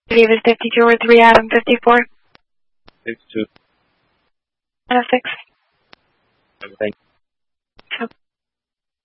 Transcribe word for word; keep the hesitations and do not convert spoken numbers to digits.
Davis fifty-two or three, Adam fifty-four. six two. Uh, six. Thank you.